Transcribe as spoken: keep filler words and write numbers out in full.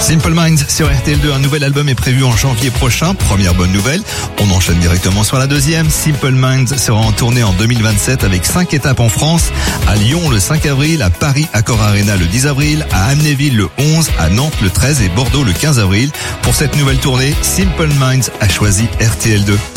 Simple Minds sur R T L deux, un nouvel album est prévu en janvier prochain. Première bonne nouvelle, on enchaîne directement sur la deuxième. Simple Minds sera en tournée en deux mille vingt-sept avec cinq étapes en France, à Lyon le cinq avril, à Paris Accor Arena le dix avril, à Amnéville le onze, à Nantes le treize et Bordeaux le quinze avril. Pour cette nouvelle tournée, Simple Minds a choisi R T L deux.